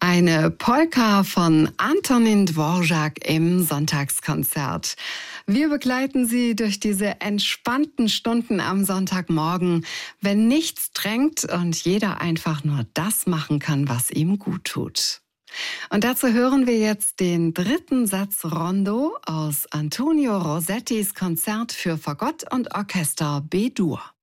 Eine Polka von Antonin Dvorak im Sonntagskonzert. Wir begleiten Sie durch diese entspannten Stunden am Sonntagmorgen, wenn nichts drängt und jeder einfach nur das machen kann, was ihm gut tut. Und dazu hören wir jetzt den dritten Satz Rondo aus Antonio Rossettis Konzert für Fagott und Orchester B-Dur.